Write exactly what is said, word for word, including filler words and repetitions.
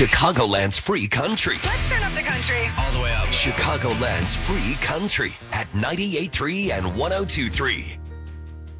Chicagoland's free country. Let's turn up the country. All the way up. Chicagoland's free country at ninety-eight point three and one oh two point three.